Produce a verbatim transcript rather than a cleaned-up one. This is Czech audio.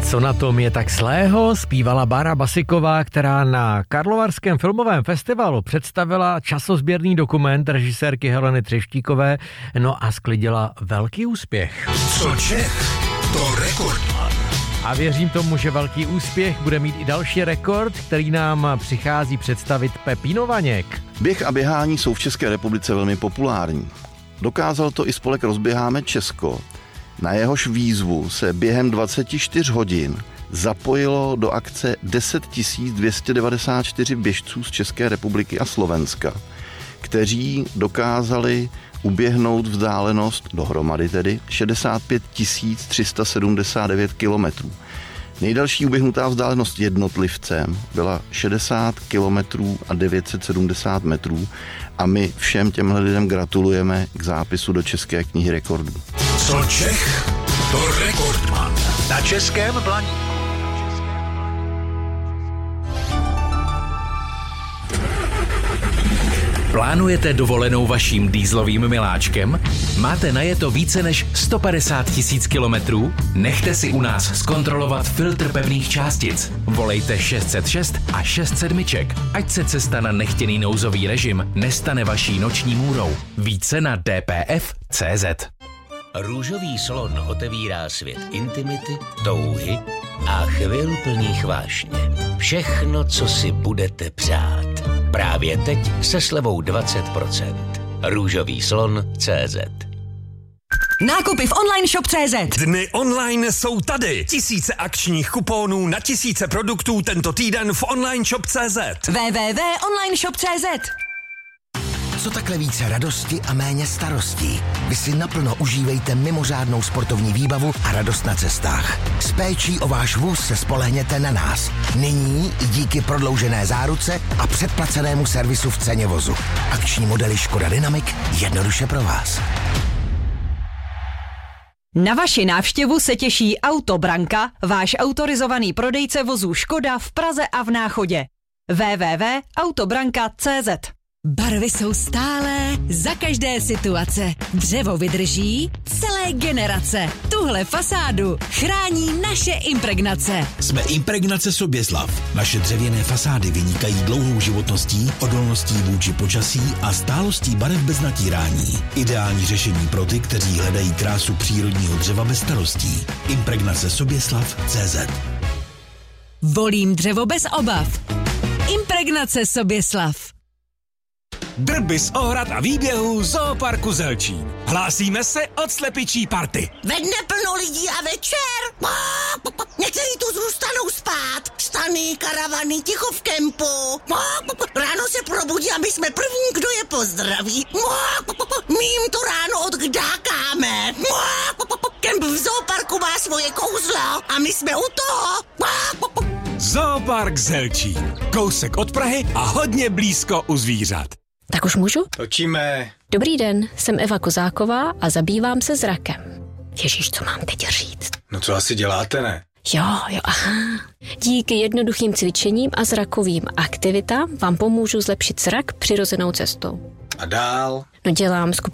Co na tom je tak zlého, zpívala Bára Basiková, která na Karlovarském filmovém festivalu představila časozběrný dokument režisérky Heleny Třeštíkové, no a sklidila velký úspěch. Co Čech, to Rekordman. A věřím tomu, že velký úspěch bude mít i další rekord, který nám přichází představit Pepíno Vaněk. Běh a běhání jsou v České republice velmi populární. Dokázal to i spolek Rozběháme Česko. Na jehož výzvu se během dvacet čtyři hodin zapojilo do akce deset tisíc dvě stě devadesát čtyři běžců z České republiky a Slovenska, kteří dokázali uběhnout vzdálenost dohromady tedy šedesát pět tisíc tři sta sedmdesát devět kilometrů. Nejdelší uběhnutá vzdálenost jednotlivcem byla šedesát kilometrů a devět set sedmdesát metrů a my všem těmhle lidem gratulujeme k zápisu do České knihy rekordů. Co Čech, to Rekordman. Na Českém blaní. Plánujete dovolenou vaším dýzlovým miláčkem? Máte najeto více než sto padesát tisíc kilometrů? Nechte si u nás zkontrolovat filtr pevných částic. Volejte šest set šest a šest sedmiček, ať se cesta na nechtěný nouzový režim nestane vaší noční můrou. Více na d p f tečka c z. Růžový slon otevírá svět intimity, touhy a chvil plných vášně. Všechno, co si budete přát. Právě teď se slevou dvacet procent. Růžový slon tečka cé zet. Nákupy v online shop tečka cé zet. Dny online jsou tady. Tisíce akčních kuponů na tisíce produktů tento týden v online shop tečka cé zet. w w w tečka online shop tečka cé zet. Co takhle více radosti a méně starostí? Vy si naplno užívejte mimořádnou sportovní výbavu a radost na cestách. S péčí o váš vůz se spolehněte na nás. Nyní i díky prodloužené záruce a předplacenému servisu v ceně vozu. Akční modely Škoda Dynamic jednoduše pro vás. Na vaši návštěvu se těší Autobranka, váš autorizovaný prodejce vozů Škoda v Praze a v Náchodě. w w w tečka autobranka tečka cé zet. Barvy jsou stálé za každé situace. Dřevo vydrží celé generace. Tuhle fasádu chrání naše impregnace. Jsme Impregnace Soběslav. Naše dřevěné fasády vynikají dlouhou životností, odolností vůči počasí a stálostí barev bez natírání. Ideální řešení pro ty, kteří hledají krásu přírodního dřeva bez starostí. Impregnace Soběslav tečka cé zet. Volím dřevo bez obav. Impregnace Soběslav. Drby z ohrad a výběhů Zooparku Zelčín. Hlásíme se od slepičí party. Ve dne plno lidí a večer. Někteří tu zůstanou spát. Stany, karavany, ticho v kempu. Ráno se probudí a my jsme první, kdo je pozdraví. My jim to ráno odkdákáme. Kemp v Zooparku má svoje kouzlo a my jsme u toho. Zoopark Zelčín. Kousek od Prahy a hodně blízko u zvířat. Tak už můžu? Točíme. Dobrý den, jsem Eva Kozáková a zabývám se zrakem. Ježíš, co mám teď říct? No co asi děláte, ne? Jo, jo, aha. Díky jednoduchým cvičením a zrakovým aktivitám vám pomůžu zlepšit zrak přirozenou cestou. A dál? No dělám skupinu